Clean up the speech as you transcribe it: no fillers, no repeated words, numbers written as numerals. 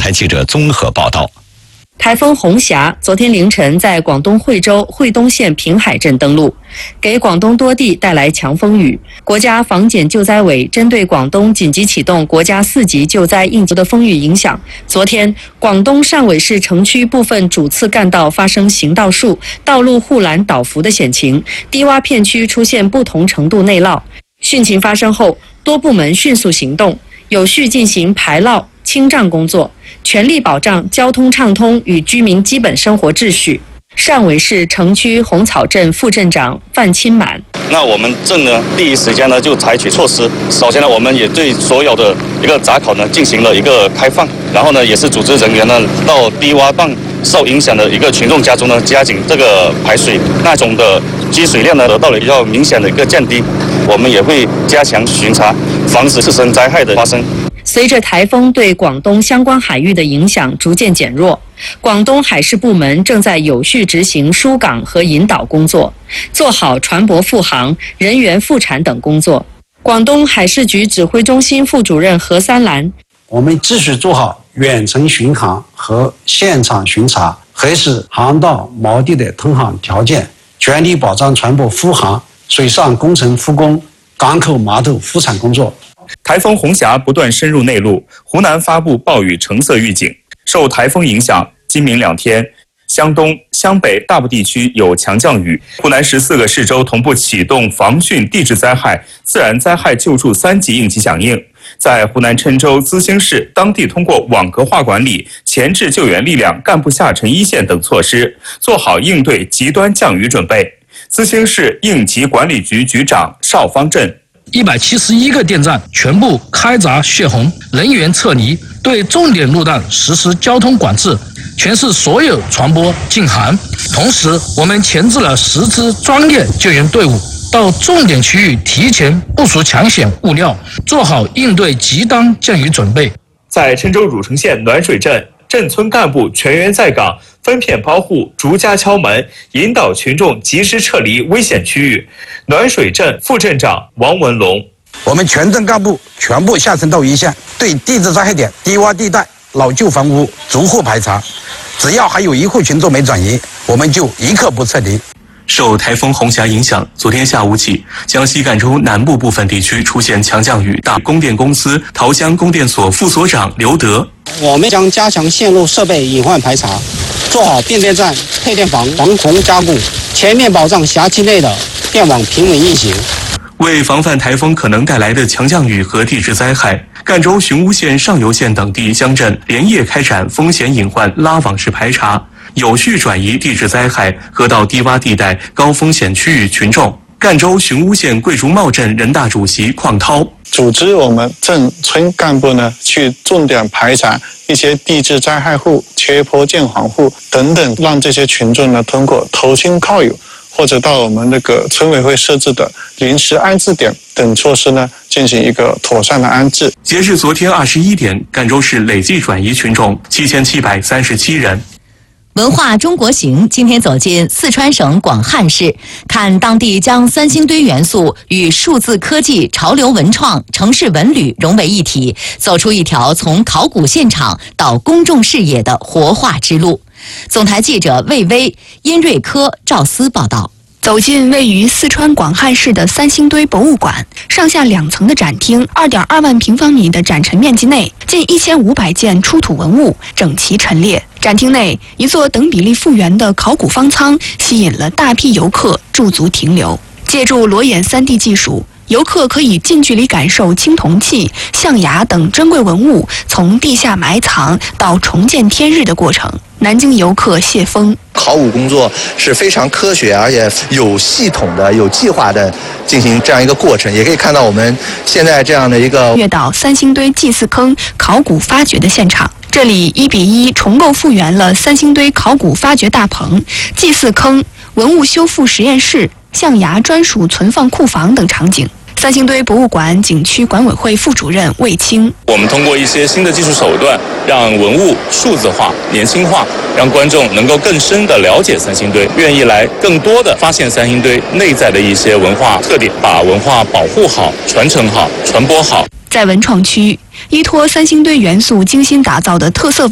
台记者综合报道。 台风红霞昨天凌晨在广东惠州惠东县平海镇登陆，给广东多地带来强风雨。国家防检救灾委针对广东紧急启动国家4级救灾应急的风雨影响，昨天广东汕尾市城区部分主次干道发生行道树、道路护栏倒伏的险情，低洼片区出现不同程度内涝。汛情发生后，多部门迅速行动，有序进行排涝清障工作，全力保障交通畅通与居民基本生活秩序。汕尾市城区红草镇副镇长范钦满： 那我们镇呢，第一时间呢就采取措施。首先呢，我们也对所有的一个闸口呢进行了一个开放，然后呢，也是组织人员呢到低洼段受影响的一个群众家中呢加紧这个排水，那种的积水量呢得到了比较明显的一个降低。我们也会加强巡查，防止次生灾害的发生。 随着台风对广东相关海域的影响逐渐减弱，广东海事部门正在有序执行疏港和引导工作，做好船舶复航、人员复产等工作。广东海事局指挥中心副主任何三兰： 我们继续做好远程巡航和现场巡查，核实航道锚地的通航条件，全力保障船舶复航、水上工程复工、港口码头复产工作。 台风红霞不断深入内陆，湖南发布暴雨橙色预警。受台风影响，今明2天，湘东、湘北大部地区有强降雨。湖南14个市州同步启动防汛地质灾害、自然灾害救助3级应急响应。在湖南郴州、资兴市，当地通过网格化管理、前置救援力量、干部下沉一线等措施，做好应对极端降雨准备。资兴市应急管理局局长邵方振 ：171个电站全部开闸泄洪，人员撤离，对重点路段实施交通管制，全市所有船舶禁航。同时，我们前置了10支专业救援队伍，到重点区域提前部署抢险物料，做好应对极端降雨准备。 在郴州汝城县暖水镇，镇村干部全员在岗，分片包护，逐家敲门，引导群众及时撤离危险区域。暖水镇副镇长王文龙： 我们全镇干部全部下沉到一线，对地质灾害点、低洼地带、老旧房屋逐户排查，只要还有1户群众没转移，我们就一刻不撤离。 受台风红霞影响，昨天下午起，江西赣州南部部分地区出现强降雨。大供电公司桃江供电所副所长刘德： 我们将加强线路设备隐患排查，做好变电站、配电房防洪加固，全面保障辖区内的电网平稳运行。 为防范台风可能带来的强降雨和地质灾害，赣州雄乌县上游县等地乡镇连夜开展风险隐患拉网式排查，有序转移地质灾害和到低洼地带高风险区域群众。赣州雄乌县桂竹茂镇人大主席邝涛组织我们镇村干部呢，去重点排查一些地质灾害户、缺坡建房户等等，让这些群众呢通过投亲靠友或者到我们那个村委会设置的临时安置点等措施呢，进行一个妥善的安置。 截至昨天21点，赣州市累计转移群众7737人。 文化中国行今天走进四川省广汉市，看当地将3星堆元素与数字科技、潮流文创、城市文旅融为一体，走出一条从考古现场到公众视野的活化之路。总台记者魏巍、殷瑞科、赵思报道。 走进位于四川广汉市的3星堆博物馆，上下2层的展厅，2.2万平方米的展陈面积内，近1500件出土文物整齐陈列。展厅内，一座等比例复原的考古方舱吸引了大批游客驻足停留。借助裸眼3D 技术，游客可以近距离感受青铜器、象牙等珍贵文物从地下埋藏到重见天日的过程。南京游客谢峰： 考古工作是非常科学而且有系统的、有计划的进行这样一个过程，也可以看到我们现在这样的一个跃到3星堆祭祀坑考古发掘的现场。这里1比1重构复原了3星堆考古发掘大棚、祭祀坑、文物修复实验室、象牙专属存放库房等场景。3星堆博物馆景区管委会副主任魏青： 我们通过一些新的技术手段，让文物数字化、年轻化，让观众能够更深地了解3星堆，愿意来更多地发现3星堆内在的一些文化特点，把文化保护好、传承好、传播好。 在文创区，依托3星堆元素精心打造的特色